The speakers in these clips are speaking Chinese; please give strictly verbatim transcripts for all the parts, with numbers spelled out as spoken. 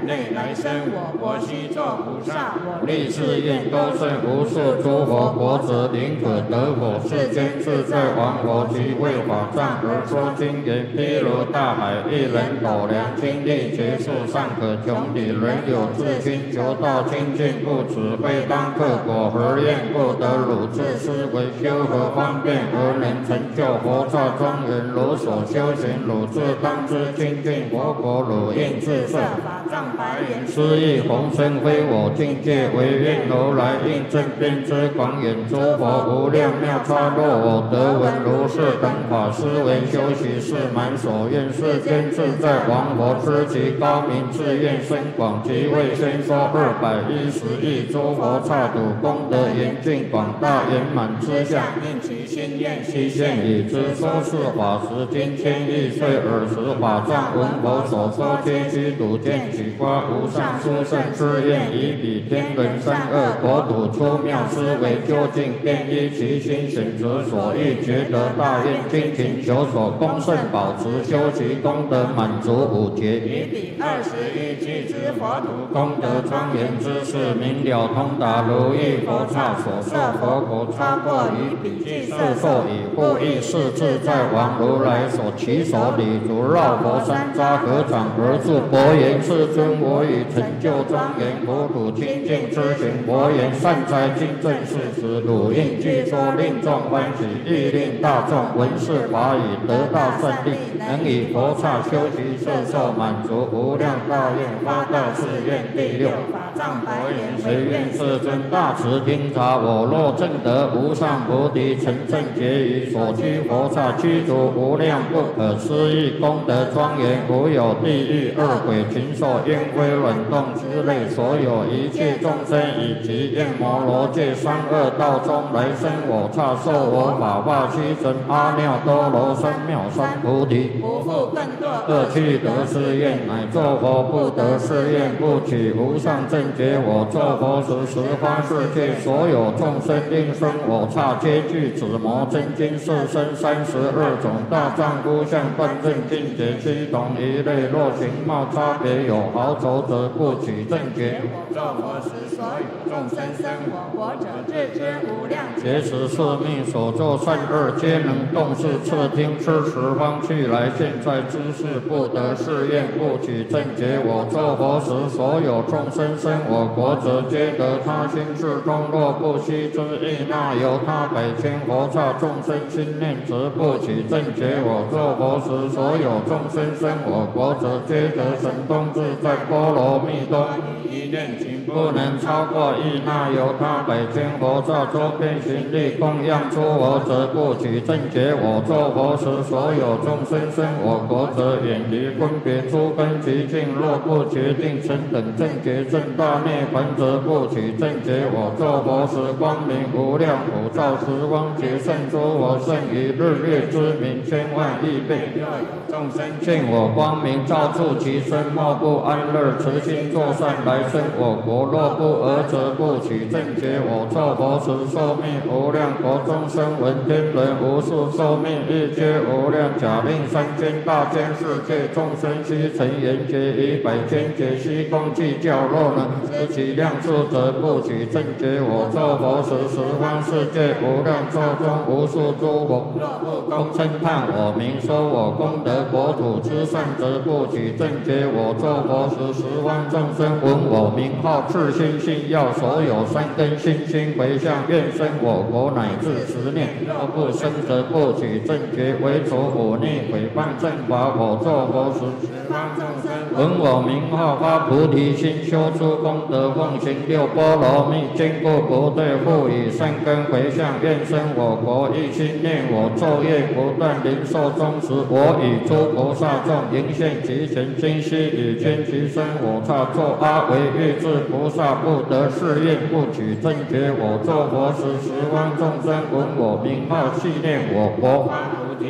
内来生我国须作菩萨，我立誓愿多生无数诸佛国者，宁可得佛世间自在王佛及为法藏而说经言，譬如大海，一人斗量，精力结束尚可穷底，人有至心求道清净不止，非当克果，何愿不得汝自思维修何方便而能成就佛刹庄严？如所修行，汝自当知清净佛国，汝应自设法藏白言， 是亦弘生非我境界，唯愿如来应正遍知广远诸佛无量妙差。若我得闻如是等法，思维修习是满所愿，世间自在王佛知其高明，自愿深广，即为先说二百一十亿诸佛刹土，功德严尽广大圆满之相， 应其心愿悉现已知。说是法时，今千亿岁尔时，法藏闻佛所说，皆须睹见取花无上殊胜之愿，以彼天人三恶国土出妙思维，究竟便依其心选择所欲，觉得大愿精勤求所恭圣保持，修习功德满足五劫， 以彼二十一俱之佛土， 功德庄严之事，明了通达如意佛刹所设佛国，超过于彼具色受以故意是自在王如来所起手礼如绕佛山楂，合掌而住，佛言：世尊，我已成就庄严国土清净之行。佛言：善哉，今正是时，汝应具说，令众欢喜，亦令大众闻是法语，得大胜利，能以佛刹修习摄受满足无量大愿，发大誓愿。第六法藏白言， 谁愿世尊大慈听察，我若证得无上菩提，成正觉于所居佛刹，具足无量不可思议功德庄严，无有地狱恶鬼禽兽烟灰卵动之类，所有一切众生以及焰摩罗界三恶道中来生我刹，受我法化七神阿耨多罗三藐三菩提， 不复更堕恶趣得是愿，乃作佛不得是愿，不取无上正觉。我作佛时，十方世界所有众生应生我刹，皆具此魔真经四身三十二种大丈夫相，断正境界七同一类。若形貌差别有毫肘者，不取正觉。 我作佛时，所有众生生我国者，自知无量劫持是命所作善恶，皆能动视侧听吃十方去来。现在知是不得是愿，不取正觉。我作佛时，所有众生生我国者，皆得他心至中。若不悉之意，那由他百千佛刹众生心念，则不取正觉。我作佛时，所有众生生我国者，皆得神通自在波罗蜜多。 一念情不能超过意，那由他百千佛刹周遍行力供养诸佛者，不取正觉。我作佛时，所有众生生我国者，远离分别诸根极境。若不决定成等正觉正大涅槃者，不取正觉。我作佛时，光明无量普照十方劫胜诸佛，胜于日月之明千万亿倍。 若有众生见我光明照触其身，莫不安乐，慈心作善来生我国。若不尔则不取正觉。我作佛时，寿命无量国中生闻天人无数，寿命亦皆无量。假令三千大千世界众生悉成圆觉，以百千劫悉共计较。若能知其量数者，不取正觉。我作佛时，十方世界无量寿中无数诸佛，若不恭称叹我名，说我功德国土之善者，不取正觉。我作佛时，十方众生闻我名号，至心信要，所有三根心心回向，愿生我国乃至十念。若不生则不取正觉。为除忤逆毁谤正法，我作佛时， 十方众生闻我名号，发菩提心，修诸功德，奉行六波罗蜜，坚固不退，复以善根回向，愿生我国。一心念我，昼夜不断，临寿终时，我以诸菩萨众迎现其前，今悉以坚其身我刹，作阿惟越致菩萨，不得是愿，不取正觉。我作佛时，十方众生闻我名号，系念我国。 发菩提心，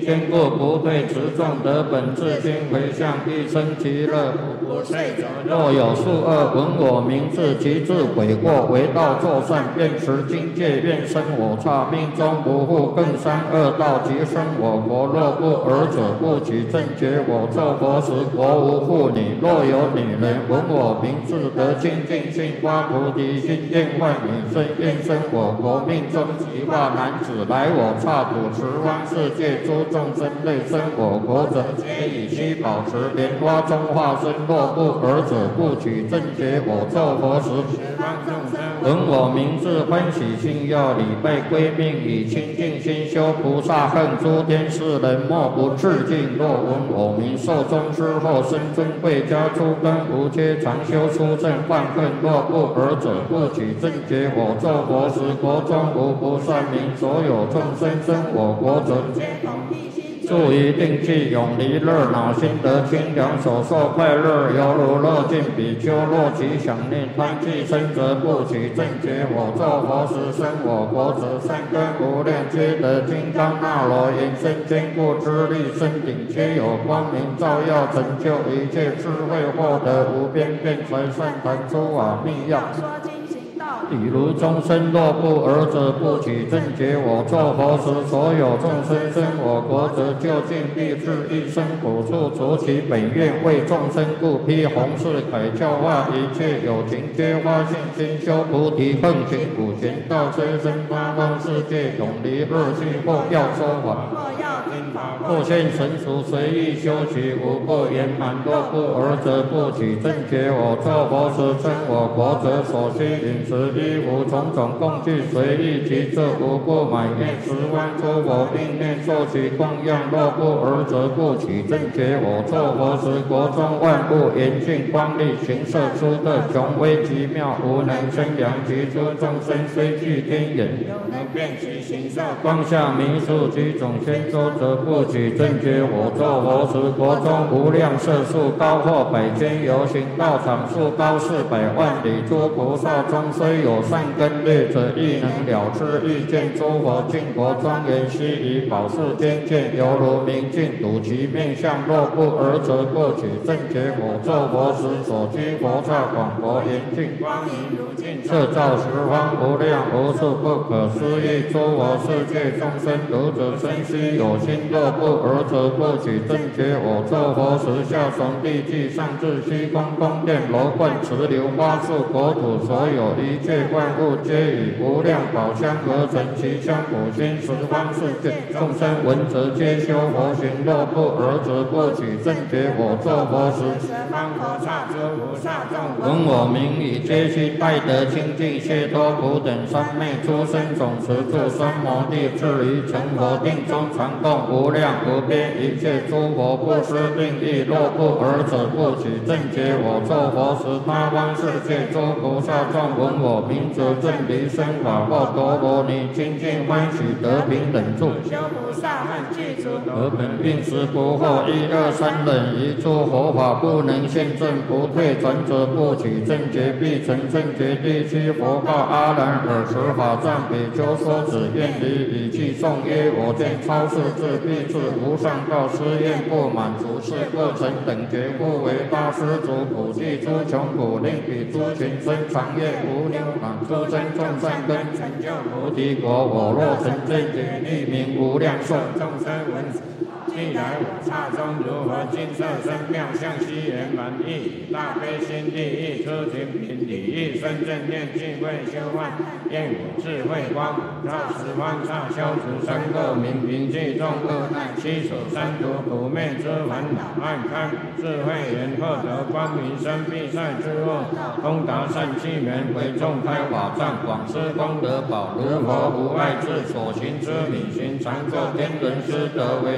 坚固不退，持重得本自心回向，一生其乐。 不遂者若有数恶，闻我名字，其自悔过，为道作善，愿持境界，愿生我刹，命中不复更三恶道，即生我国。若不尔者，不取正觉。我作佛时，国无妇女。若有女人闻我名字，得清净心发菩提心，愿换女身，愿生我国。命中即化男子，来我刹土，十方世界诸众生类生我国者，皆以七宝持莲花中化身。若不尔者，不取正觉。我作佛时， 十方众生闻我名字，欢喜心要礼拜归命，以清净心修菩萨恨，诸天世人莫不致敬。若闻我名，寿终之后生尊贵家，诸根无缺，常修出正犯恨。若不尔者，不取正觉。我作佛时，国中无不善民，所有众生生我国者， 皆同一心。 住于定气，永离热恼，心得清凉，所受快乐，犹如乐尽比丘。若其想念贪气生则不取正觉。我作佛时，生我国者，善根无量，皆得金刚那罗延伸坚固之力，身顶皆有光明照耀，成就一切智慧，获得无边辩才善谈诸法密要。 说经行道比如众生若不尔者，不取正觉。我作佛时，所有众生生我国者，究竟必至一生苦处，除其本愿，为众生故，披弘誓铠，教化一切有情，皆发信心修菩提，奉行普贤道，催生八方世界，永离恶趣。或要说法， 或要听法， 或现成熟，随意修习，无不圆满。若不尔者，不取正觉。我作佛时，生我国者，所需饮食衣服种种供具，随意其这无不满愿。十方诸佛并念受其供养。若不尔者，不取正觉。我作佛时，国中万物严峻光丽，形色出的雄威极妙，无能生量。其诸众生虽具天眼， 有能辨其形色， 光下弥数其种千洲，则不取正觉。我作佛时，国中无量色数，高或百千游行道场，数高四百万里。诸菩萨中虽有善根劣者，亦能了知欲见诸佛净国庄严，悉以宝树天见，犹如明镜，睹其面相。若不尔者，不取正觉。我作佛时，所居佛刹广博严净， 光明如镜， 摄照十方无量无数不可思议诸佛世界众生，如者生须有心。若不尔者，不取正觉。我作佛时，下从地际，上至虚空宫殿楼观池流花树国土，所有一切万物，皆以无量宝香而成。其香普熏十方世界众生闻则皆修佛行。若不尔者，不取正觉。我作佛时， 十方佛刹诸菩萨众闻我名已，皆悉拜得清净解脱苦等三昧出生总持住三摩地，至于成佛定中，常供无量无边一切诸佛，不施定意。若不尔者，不取正觉。我作佛时，八方世界诸菩萨众闻我名则正离生法，或多罗尼清净欢喜，得平等住。 修菩萨恨具足， 得本并时不惑，一二三忍，一诸佛法不能现证，不退转者，不取正觉。必成正觉。第七佛告阿难：尔时法藏比丘说子愿离，以偈颂曰：我见超世智必至无上道，施愿不满足，是不成等觉，故为大施主普济诸穷苦，令彼诸群生常愿无量满诸真众善根，成就菩提果。我若成正觉，立名无量寿。 众生闻既来我刹中，如何金色身妙相，悉圆满意，大悲心地意，出群品礼意，生正念净慧修幻，愿我智慧光普照十方刹，消除三垢明平济众恶难，七手三毒苦灭之烦恼，暗开智慧缘，获得光明生必赛之恶，通达善气缘，为众开法藏，广施功德宝，如佛无碍智，所行之理行，常作天人师，得为三觉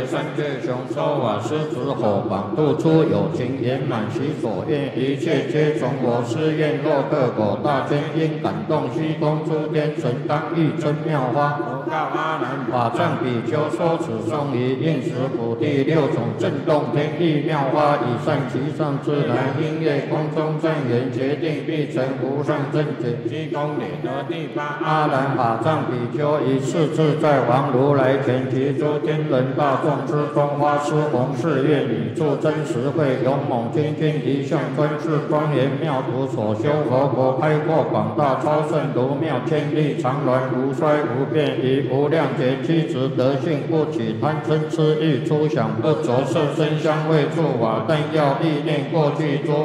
月熊收瓦狮子吼榜度出有情圆满其所愿，一切皆从我誓愿。若克果大天因感动虚空诸天神当欲真妙花。 我告阿难法藏比丘说此颂于应时普第六种震动天地妙花，以善其上自然音乐空中正言决定必成无上正觉。 积功累德第八阿难法藏比丘以是自在王如来前提诸天人大众之中花施弘誓愿以助真实慧勇猛精进一向专制庄严妙土所修佛国开阔广大超胜如妙千里常鸾无衰无变以无量劫七执德性不起贪嗔痴欲出想不着色声香味触法但要意念过去诸